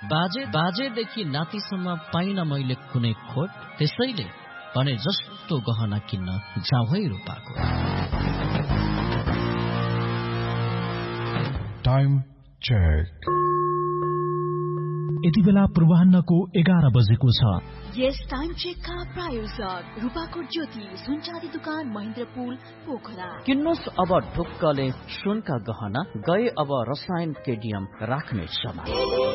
बाजेदेखि नातिसम्म पाइन मैले कुनै खोट, त्यसैले भने जस्तो गहना किन्न जाउँ है रूपाको। Time check. यति बेला पूर्वाह्नको 11 बजेको छ। यस टाइम चेकका प्रायोजक रूपाकोट ज्योति सुनचाँदी दुकान महेन्द्रपुल पोखरा। किन्नुहोस् अब ढुक्कले सुनका गहना, गए अब रसायन केडियम राख्ने समय।